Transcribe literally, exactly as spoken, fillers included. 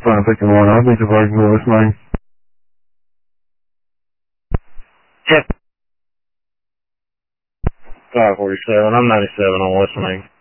Fine, thank you, Lauren. I'll be dividing the West Main. Check. five forty-seven, I'm ninety-seven on West Main.